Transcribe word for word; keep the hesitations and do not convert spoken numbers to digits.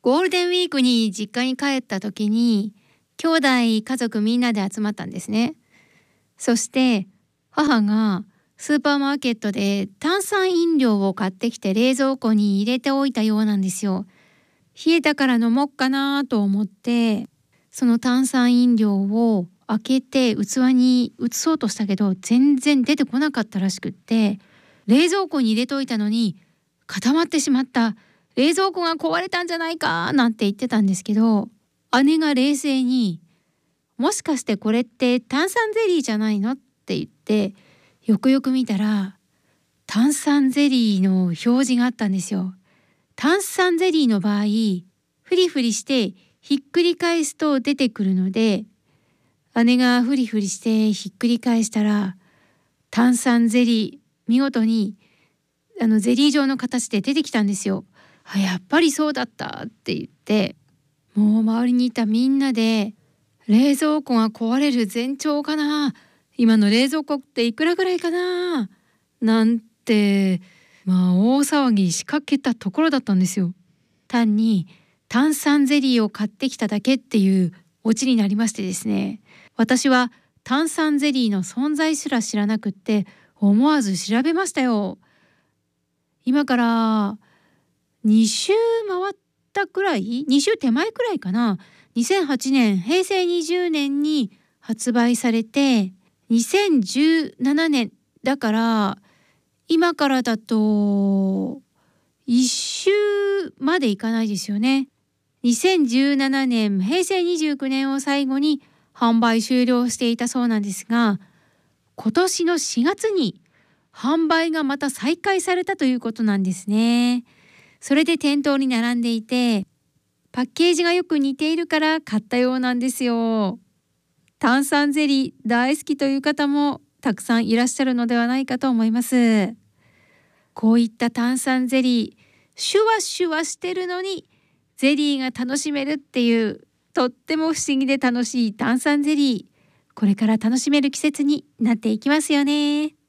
ゴールデンウィークに実家に帰った時に、兄弟家族みんなで集まったんですね。そして母がスーパーマーケットで炭酸飲料を買ってきて冷蔵庫に入れておいたようなんですよ。冷えたから飲もうかなと思って、その炭酸飲料を開けて器に移そうとしたけど全然出てこなかったらしくって、冷蔵庫に入れといたのに固まってしまった、冷蔵庫が壊れたんじゃないかなんて言ってたんですけど、姉が冷静にもしかしてこれって炭酸ゼリーじゃないのって言って、よくよく見たら炭酸ゼリーの表示があったんですよ。炭酸ゼリーの場合、フリフリしてひっくり返すと出てくるので、姉がフリフリしてひっくり返したら炭酸ゼリー見事にあのゼリー状の形で出てきたんですよ。あ、やっぱりそうだったって言って、もう周りにいたみんなで、冷蔵庫が壊れる前兆かな、今の冷蔵庫っていくらぐらいかななんて、まあ大騒ぎ仕掛けたところだったんですよ。単に炭酸ゼリーを買ってきただけっていうオチになりましてですね、私は炭酸ゼリーの存在すら知らなくって思わず調べましたよ。今からに週回ったくらい、に週手前くらいかな。にせんはちねん、へいせいにじゅうねんに発売されて、にせんじゅうななねんだから今からだといっ週までいかないですよね。にせんじゅうななねん、へいせいにじゅうきゅうねんを最後に販売終了していたそうなんですが、今年のしがつに販売がまた再開されたということなんですね。それで店頭に並んでいて、パッケージがよく似ているから買ったようなんですよ。炭酸ゼリー大好きという方もたくさんいらっしゃるのではないかと思います。こういった炭酸ゼリー、シュワシュワしてるのにゼリーが楽しめるっていう、とっても不思議で楽しい炭酸ゼリー、これから楽しめる季節になっていきますよね。